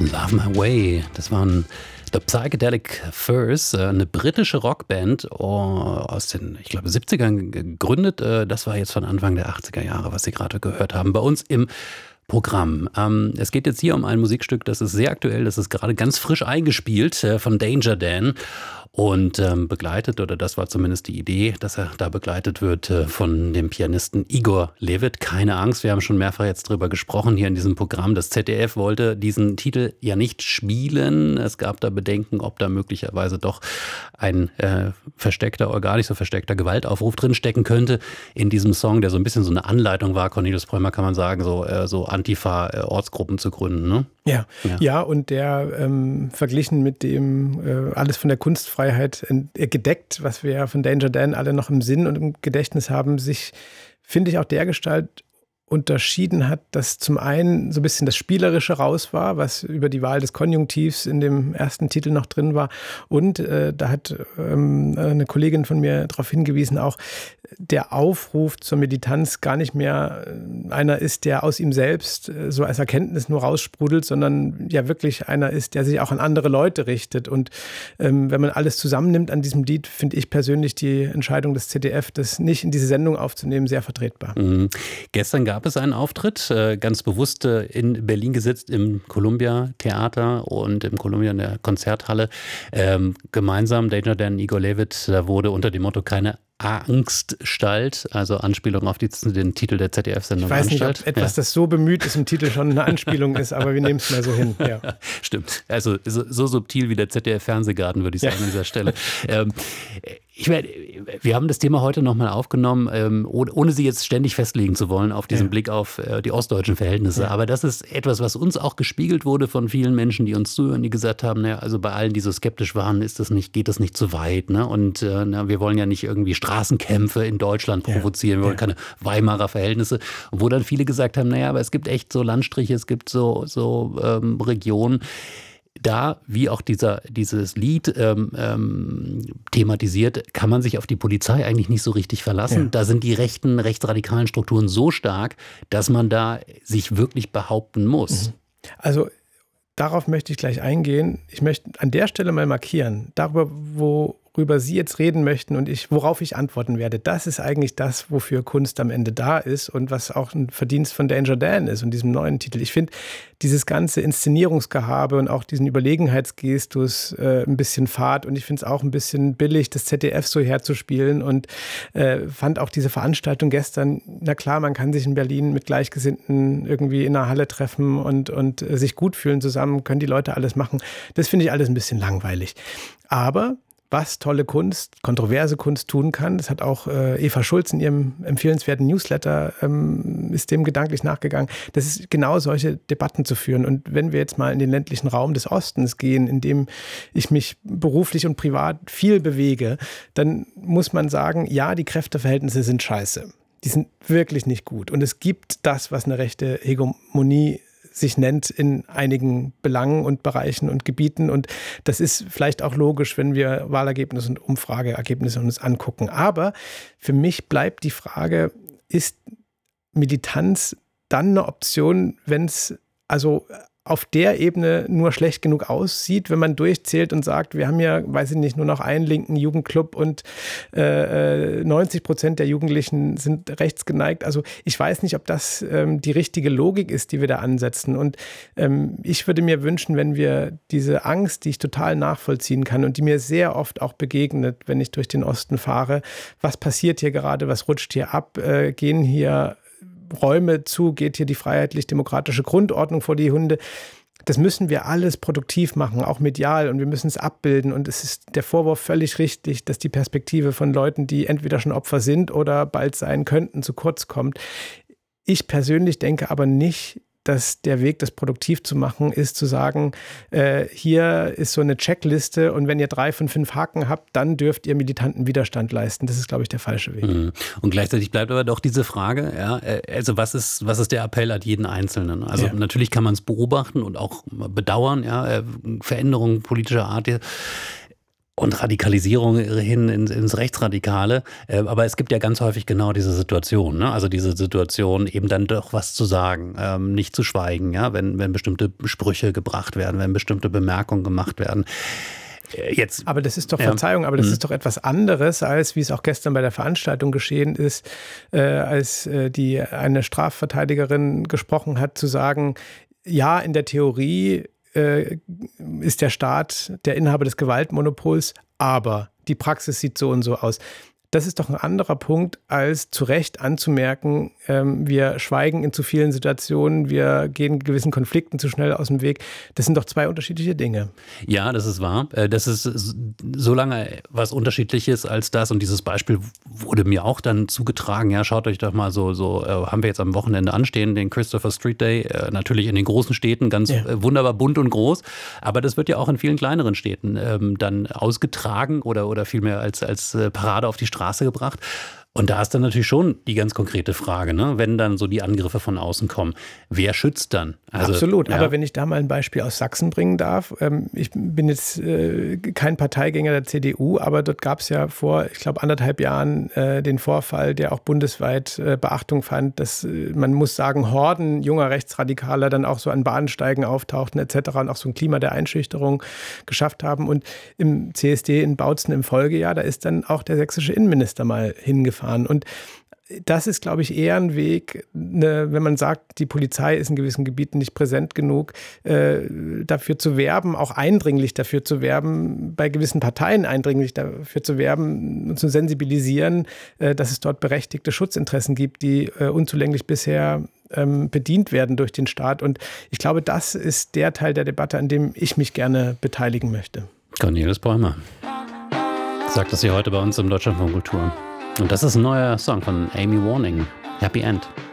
Love My Way. Das waren The Psychedelic Furs, eine britische Rockband aus den, ich glaube, 70ern gegründet. Das war jetzt von Anfang der 80er Jahre, was Sie gerade gehört haben. Bei uns im Programm. Es geht jetzt hier um ein Musikstück, das ist sehr aktuell, das ist gerade ganz frisch eingespielt von Danger Dan. Und begleitet, oder das war zumindest die Idee, dass er da begleitet wird von dem Pianisten Igor Levit. Keine Angst, wir haben schon mehrfach jetzt drüber gesprochen hier in diesem Programm. Das ZDF wollte diesen Titel ja nicht spielen. Es gab da Bedenken, ob da möglicherweise doch ein versteckter oder gar nicht so versteckter Gewaltaufruf drinstecken könnte in diesem Song, der so ein bisschen so eine Anleitung war, Cornelius Prömer kann man sagen, so Antifa-Ortsgruppen zu gründen, ne? Ja, und der verglichen mit dem alles von der Kunstfreiheit gedeckt, was wir ja von Danger Dan alle noch im Sinn und im Gedächtnis haben, sich, finde ich, auch dergestalt unterschieden hat, dass zum einen so ein bisschen das Spielerische raus war, was über die Wahl des Konjunktivs in dem ersten Titel noch drin war. Und da hat eine Kollegin von mir darauf hingewiesen, auch der Aufruf zur Militanz gar nicht mehr einer ist, der aus ihm selbst so als Erkenntnis nur raussprudelt, sondern ja wirklich einer ist, der sich auch an andere Leute richtet. Und wenn man alles zusammennimmt an diesem Lied, finde ich persönlich die Entscheidung des ZDF, das nicht in diese Sendung aufzunehmen, sehr vertretbar. Gestern gab es einen Auftritt, ganz bewusst in Berlin gesetzt, im Columbia Theater und im Columbia in der Konzerthalle. Gemeinsam, Danger Dan, Igor Levit, da wurde unter dem Motto keine Angststalt, also Anspielung auf den Titel der ZDF-Sendung. Ich weiß nicht, ob etwas, das so bemüht ist, im Titel schon eine Anspielung ist, aber wir nehmen es mal so hin. Ja. Stimmt, also so subtil wie der ZDF-Fernsehgarten, würde ich sagen, an dieser Stelle. Wir haben das Thema heute nochmal aufgenommen, ohne Sie jetzt ständig festlegen zu wollen auf diesen Blick auf die ostdeutschen Verhältnisse. Aber das ist etwas, was uns auch gespiegelt wurde von vielen Menschen, die uns zuhören, die gesagt haben, also bei allen, die so skeptisch waren, geht das nicht zu weit. Ne? Und wir wollen ja nicht irgendwie Straßenkämpfe in Deutschland provozieren, wir wollen keine Weimarer Verhältnisse. Und wo dann viele gesagt haben, aber es gibt echt so Landstriche, es gibt so Regionen, da, wie auch dieses Lied thematisiert, kann man sich auf die Polizei eigentlich nicht so richtig verlassen. Ja. Da sind die rechtsradikalen Strukturen so stark, dass man da sich wirklich behaupten muss. Also darauf möchte ich gleich eingehen. Ich möchte an der Stelle mal markieren, worüber Sie jetzt reden möchten und worauf ich antworten werde. Das ist eigentlich das, wofür Kunst am Ende da ist und was auch ein Verdienst von Danger Dan ist und diesem neuen Titel. Ich finde dieses ganze Inszenierungsgehabe und auch diesen Überlegenheitsgestus ein bisschen fad und ich finde es auch ein bisschen billig, das ZDF so herzuspielen und fand auch diese Veranstaltung gestern, na klar, man kann sich in Berlin mit Gleichgesinnten irgendwie in einer Halle treffen und sich gut fühlen zusammen, können die Leute alles machen. Das finde ich alles ein bisschen langweilig. Aber was tolle Kunst, kontroverse Kunst tun kann. Das hat auch Eva Schulz in ihrem empfehlenswerten Newsletter, ist dem gedanklich nachgegangen. Das ist genau solche Debatten zu führen. Und wenn wir jetzt mal in den ländlichen Raum des Ostens gehen, in dem ich mich beruflich und privat viel bewege, dann muss man sagen, ja, die Kräfteverhältnisse sind scheiße. Die sind wirklich nicht gut. Und es gibt das, was eine rechte Hegemonie sich nennt in einigen Belangen und Bereichen und Gebieten. Und das ist vielleicht auch logisch, wenn wir Wahlergebnisse und Umfrageergebnisse uns angucken. Aber für mich bleibt die Frage, ist Militanz dann eine Option, wenn es also auf der Ebene nur schlecht genug aussieht, wenn man durchzählt und sagt, wir haben ja, weiß ich nicht, nur noch einen linken Jugendclub und 90% der Jugendlichen sind rechtsgeneigt. Also ich weiß nicht, ob das die richtige Logik ist, die wir da ansetzen. Und ich würde mir wünschen, wenn wir diese Angst, die ich total nachvollziehen kann und die mir sehr oft auch begegnet, wenn ich durch den Osten fahre, was passiert hier gerade, was rutscht hier ab, gehen hier Räume zu, geht hier die freiheitlich-demokratische Grundordnung vor die Hunde. Das müssen wir alles produktiv machen, auch medial, und wir müssen es abbilden. Und es ist der Vorwurf völlig richtig, dass die Perspektive von Leuten, die entweder schon Opfer sind oder bald sein könnten, zu kurz kommt. Ich persönlich denke aber nicht, dass der Weg, das produktiv zu machen, ist zu sagen, hier ist so eine Checkliste und wenn ihr 3 von 5 Haken habt, dann dürft ihr militanten Widerstand leisten. Das ist, glaube ich, der falsche Weg. Und gleichzeitig bleibt aber doch diese Frage, also was ist der Appell an jeden Einzelnen? Also natürlich kann man es beobachten und auch bedauern, Veränderungen politischer Art. Und Radikalisierung hin ins Rechtsradikale. Aber es gibt ja ganz häufig genau diese Situation, ne? Also diese Situation, eben dann doch was zu sagen, nicht zu schweigen, ja? Wenn bestimmte Sprüche gebracht werden, wenn bestimmte Bemerkungen gemacht werden. Jetzt, aber das ist doch, Verzeihung, aber das ist doch etwas anderes, als wie es auch gestern bei der Veranstaltung geschehen ist, als eine Strafverteidigerin gesprochen hat, zu sagen, ja, in der Theorie ist der Staat der Inhaber des Gewaltmonopols, aber die Praxis sieht so und so aus. Das ist doch ein anderer Punkt, als zu Recht anzumerken, wir schweigen in zu vielen Situationen, wir gehen gewissen Konflikten zu schnell aus dem Weg. Das sind doch zwei unterschiedliche Dinge. Ja, das ist wahr. Das ist so lange was Unterschiedliches als das. Und dieses Beispiel wurde mir auch dann zugetragen. Ja, schaut euch doch mal so haben wir jetzt am Wochenende anstehen, den Christopher Street Day. Natürlich in den großen Städten ganz wunderbar bunt und groß. Aber das wird ja auch in vielen kleineren Städten dann ausgetragen oder vielmehr als Parade auf die Straße gebracht. Und da ist dann natürlich schon die ganz konkrete Frage, ne? Wenn dann so die Angriffe von außen kommen, wer schützt dann? Also, absolut, ja. Aber wenn ich da mal ein Beispiel aus Sachsen bringen darf, ich bin jetzt kein Parteigänger der CDU, aber dort gab es ja vor, ich glaube, 1,5 Jahren den Vorfall, der auch bundesweit Beachtung fand, dass man muss sagen, Horden junger Rechtsradikaler dann auch so an Bahnsteigen auftauchten etc. und auch so ein Klima der Einschüchterung geschafft haben. Und im CSD in Bautzen im Folgejahr, da ist dann auch der sächsische Innenminister mal hingefahren. Und das ist, glaube ich, eher ein Weg, wenn man sagt, die Polizei ist in gewissen Gebieten nicht präsent genug, dafür zu werben, auch eindringlich dafür zu werben, bei gewissen Parteien eindringlich dafür zu werben und zu sensibilisieren, dass es dort berechtigte Schutzinteressen gibt, die unzulänglich bisher bedient werden durch den Staat. Und ich glaube, das ist der Teil der Debatte, an dem ich mich gerne beteiligen möchte. Cornelis Bäumer sagt das hier heute bei uns im Deutschlandfunk Kultur. Und das ist ein neuer Song von Amy Warning, Happy End.